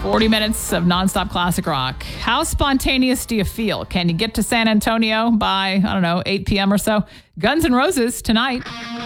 40 minutes of nonstop classic rock. How spontaneous do you feel? Can you get to San Antonio by, 8 p.m. or so? Guns N' Roses tonight.